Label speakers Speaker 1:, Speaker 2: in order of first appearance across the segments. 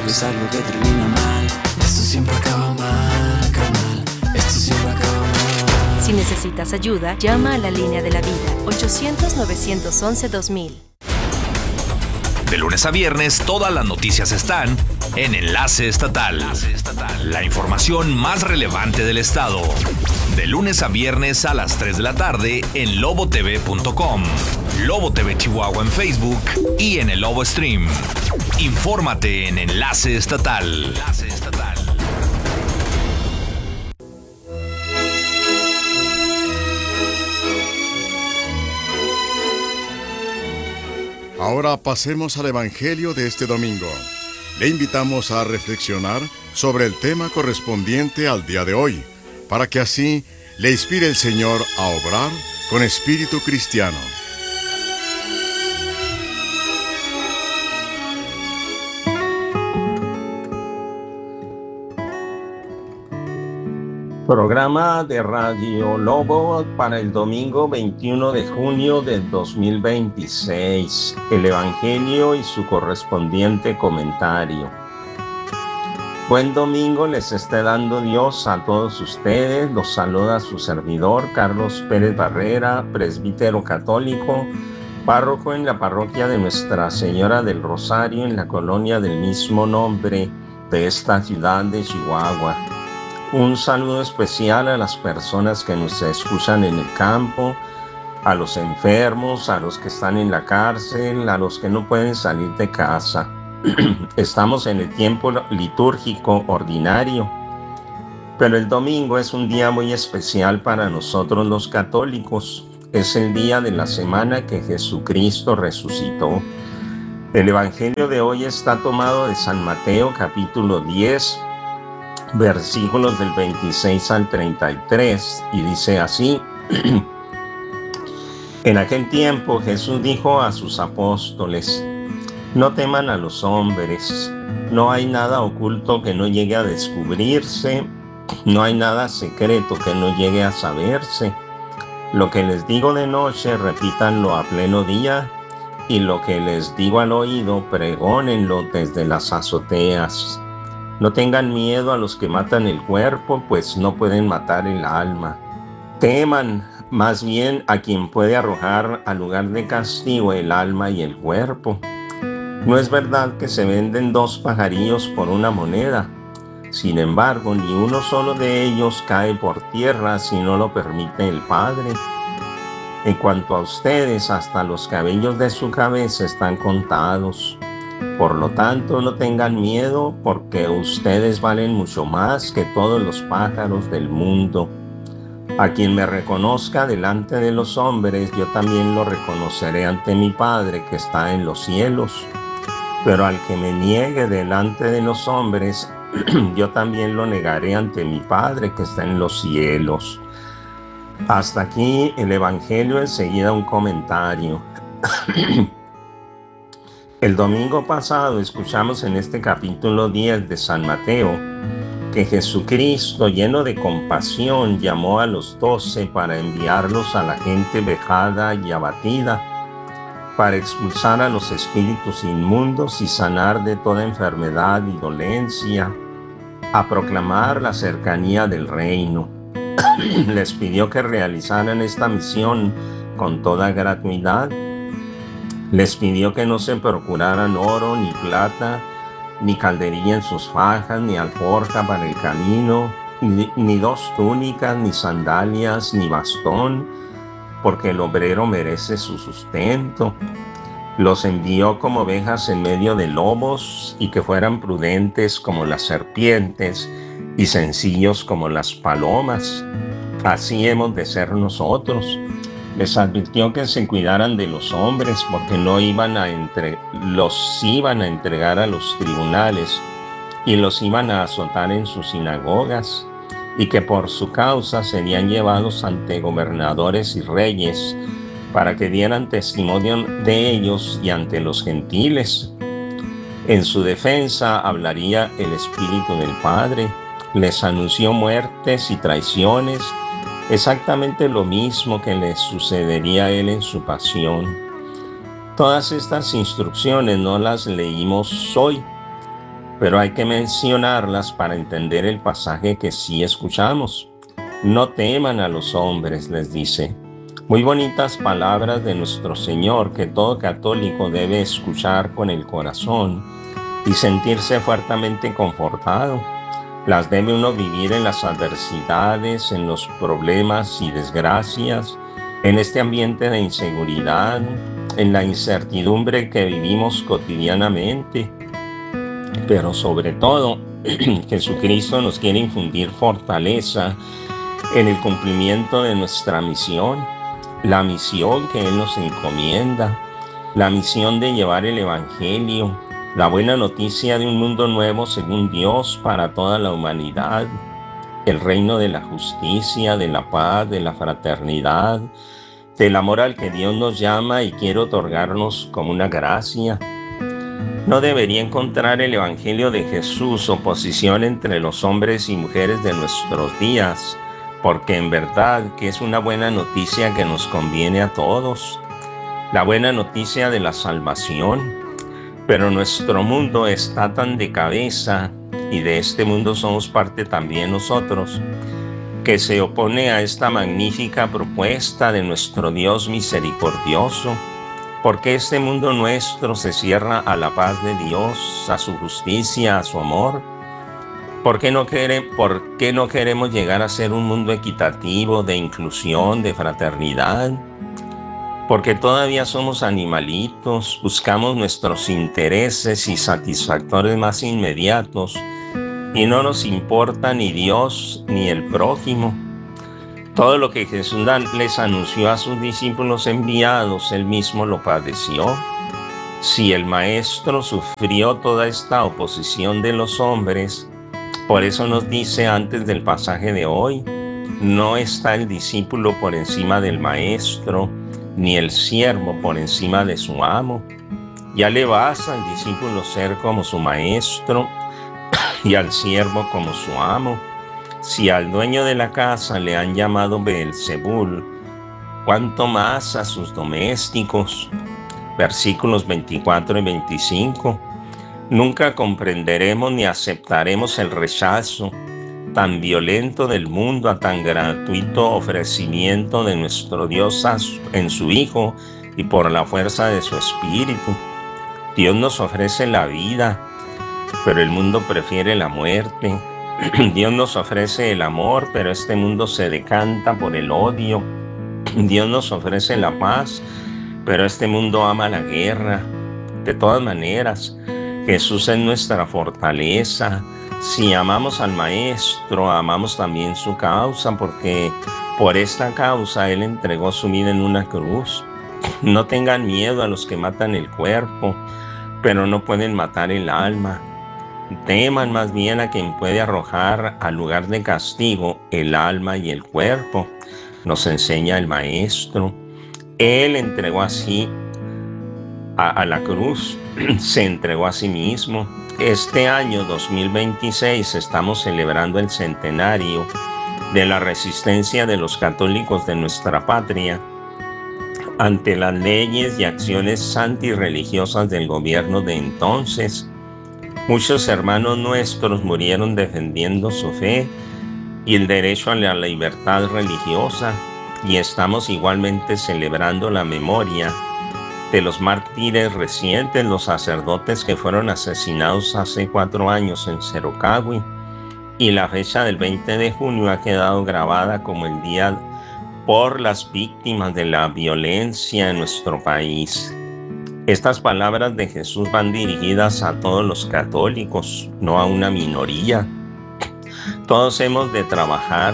Speaker 1: tampoco es algo que termina mal. Esto siempre acaba mal, carnal. Esto siempre acaba mal.
Speaker 2: Si necesitas ayuda, llama a la línea de la vida, 800-911-2000.
Speaker 3: De lunes a viernes, todas las noticias están en Enlace Estatal. La información más relevante del estado. De lunes a viernes a las 3 de la tarde en lobotv.com, Lobo TV Chihuahua en Facebook y en el Lobo Stream. Infórmate en Enlace Estatal.
Speaker 4: Ahora pasemos al Evangelio de este domingo. Le invitamos a reflexionar sobre el tema correspondiente al día de hoy, para que así le inspire el Señor a obrar con espíritu cristiano.
Speaker 5: Programa de Radio Lobo para el domingo 21 de junio del 2026. El Evangelio y su correspondiente comentario. Buen domingo les esté dando Dios a todos ustedes. Los saluda su servidor, Carlos Pérez Barrera, presbítero católico, párroco en la parroquia de Nuestra Señora del Rosario, en la colonia del mismo nombre de esta ciudad de Chihuahua. Un saludo especial a las personas que nos escuchan en el campo, a los enfermos, a los que están en la cárcel, a los que no pueden salir de casa. Estamos en el tiempo litúrgico ordinario, pero el domingo es un día muy especial para nosotros los católicos. Es el día de la semana que Jesucristo resucitó. El Evangelio de hoy está tomado de San Mateo, capítulo 10, versículos del 26 al 33, y dice así: En aquel tiempo Jesús dijo a sus apóstoles: No teman a los hombres, no hay nada oculto que no llegue a descubrirse, no hay nada secreto que no llegue a saberse. Lo que les digo de noche, repítanlo a pleno día, y lo que les digo al oído, pregónenlo desde las azoteas. No tengan miedo a los que matan el cuerpo, pues no pueden matar el alma. Teman más bien a quien puede arrojar al lugar de castigo el alma y el cuerpo. No es verdad que se venden 2 pajarillos por una moneda. Sin embargo, ni uno solo de ellos cae por tierra si no lo permite el Padre. En cuanto a ustedes, hasta los cabellos de su cabeza están contados. Por lo tanto, no tengan miedo, porque ustedes valen mucho más que todos los pájaros del mundo. A quien me reconozca delante de los hombres, yo también lo reconoceré ante mi Padre que está en los cielos. Pero al que me niegue delante de los hombres, yo también lo negaré ante mi Padre que está en los cielos. Hasta aquí el Evangelio, enseguida un comentario. El domingo pasado escuchamos en este capítulo 10 de San Mateo que Jesucristo, lleno de compasión, llamó a los 12 para enviarlos a la gente vejada y abatida, para expulsar a los espíritus inmundos y sanar de toda enfermedad y dolencia, a proclamar la cercanía del reino. Les pidió que realizaran esta misión con toda gratuidad. Les pidió que no se procuraran oro, ni plata, ni calderilla en sus fajas, ni alforja para el camino, ni 2 túnicas, ni sandalias, ni bastón, porque el obrero merece su sustento. Los envió como ovejas en medio de lobos, y que fueran prudentes como las serpientes y sencillos como las palomas. Así hemos de ser nosotros. Les advirtió que se cuidaran de los hombres, porque los iban a entregar a los tribunales y los iban a azotar en sus sinagogas, y que por su causa serían llevados ante gobernadores y reyes, para que dieran testimonio de ellos y ante los gentiles. En su defensa hablaría el Espíritu del Padre. Les anunció muertes y traiciones, exactamente lo mismo que le sucedería a él en su pasión. Todas estas instrucciones no las leímos hoy, pero hay que mencionarlas para entender el pasaje que sí escuchamos. No teman a los hombres, les dice. Muy bonitas palabras de nuestro Señor que todo católico debe escuchar con el corazón y sentirse fuertemente confortado. Las debe uno vivir en las adversidades, en los problemas y desgracias, en este ambiente de inseguridad, en la incertidumbre que vivimos cotidianamente. Pero sobre todo, Jesucristo nos quiere infundir fortaleza en el cumplimiento de nuestra misión, la misión que Él nos encomienda, la misión de llevar el Evangelio, la buena noticia de un mundo nuevo según Dios para toda la humanidad, el reino de la justicia, de la paz, de la fraternidad, del amor al que Dios nos llama y quiere otorgarnos como una gracia. No debería encontrar el Evangelio de Jesús oposición entre los hombres y mujeres de nuestros días, porque en verdad que es una buena noticia que nos conviene a todos, la buena noticia de la salvación. Pero nuestro mundo está tan de cabeza, y de este mundo somos parte también nosotros, que se opone a esta magnífica propuesta de nuestro Dios misericordioso, porque este mundo nuestro se cierra a la paz de Dios, a su justicia, a su amor. ¿Por qué no queremos llegar a ser un mundo equitativo, de inclusión, de fraternidad? Porque todavía somos animalitos, buscamos nuestros intereses y satisfactores más inmediatos, y no nos importa ni Dios ni el prójimo. Todo lo que Jesús les anunció a sus discípulos enviados, Él mismo lo padeció. Si el Maestro sufrió toda esta oposición de los hombres, por eso nos dice antes del pasaje de hoy, no está el discípulo por encima del Maestro, ni el siervo por encima de su amo. Ya le basta al discípulo ser como su maestro y al siervo como su amo. Si al dueño de la casa le han llamado Beelzebul, ¿cuánto más a sus domésticos? Versículos 24 y 25. Nunca comprenderemos ni aceptaremos el rechazo tan violento del mundo a tan gratuito ofrecimiento de nuestro Dios en su Hijo y por la fuerza de su Espíritu. Dios nos ofrece la vida, pero el mundo prefiere la muerte. Dios nos ofrece el amor, pero este mundo se decanta por el odio. Dios nos ofrece la paz, pero este mundo ama la guerra. De todas maneras, Jesús es nuestra fortaleza. Si amamos al Maestro, amamos también su causa, porque por esta causa Él entregó su vida en una cruz. No tengan miedo a los que matan el cuerpo, pero no pueden matar el alma. Teman más bien a quien puede arrojar al lugar de castigo el alma y el cuerpo. Nos enseña el Maestro. Él entregó así a la cruz, se entregó a sí mismo. Este año 2026 estamos celebrando el centenario de la resistencia de los católicos de nuestra patria ante las leyes y acciones antirreligiosas del gobierno de entonces. Muchos hermanos nuestros murieron defendiendo su fe y el derecho a la libertad religiosa, y estamos igualmente celebrando la memoria de los mártires recientes, los sacerdotes que fueron asesinados hace 4 años en Cerocahui, y la fecha del 20 de junio ha quedado grabada como el día por las víctimas de la violencia en nuestro país. Estas palabras de Jesús van dirigidas a todos los católicos, no a una minoría. Todos hemos de trabajar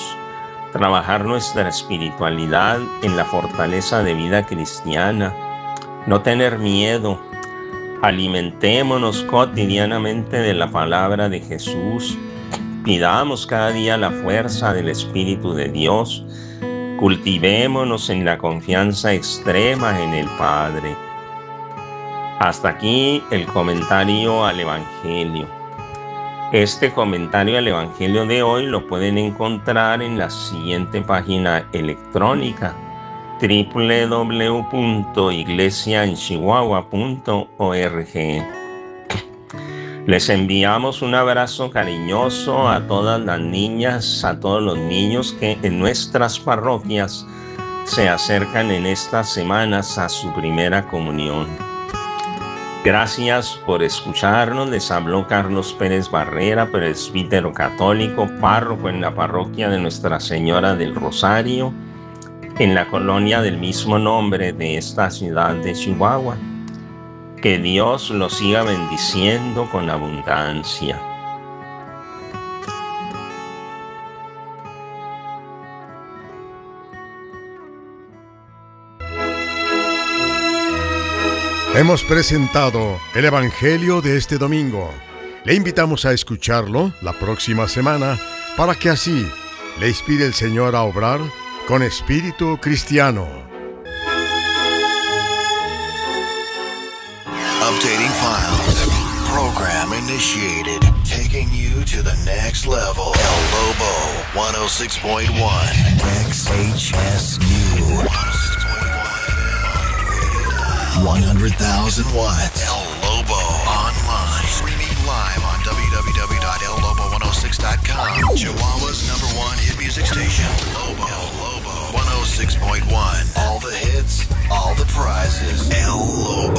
Speaker 5: nuestra espiritualidad en la fortaleza de vida cristiana, no tener miedo. Alimentémonos cotidianamente de la palabra de Jesús, pidamos cada día la fuerza del Espíritu de Dios, cultivémonos en la confianza extrema en el Padre. Hasta aquí el comentario al Evangelio. Este comentario al Evangelio de hoy lo pueden encontrar en la siguiente página electrónica: www.iglesiaenchihuahua.org. Les enviamos un abrazo cariñoso a todas las niñas, a todos los niños que en nuestras parroquias se acercan en estas semanas a su primera comunión. Gracias por escucharnos. Les habló Carlos Pérez Barrera, presbítero católico, párroco en la parroquia de Nuestra Señora del Rosario, en la colonia del mismo nombre de esta ciudad de Chihuahua. Que Dios los siga bendiciendo con abundancia.
Speaker 4: Hemos presentado el Evangelio de este domingo. Le invitamos a escucharlo la próxima semana para que así le inspire el Señor a obrar con espíritu cristiano.
Speaker 6: Updating files. Program initiated. Taking you to the next level. El Lobo 106.1. XHSU 100,000 watts. El Lobo online. Streaming live on www.ellobo106.com. Chihuahua's #1 hit music station. Lobo. El Lobo 106.1. All the hits, all the prizes. El Lobo.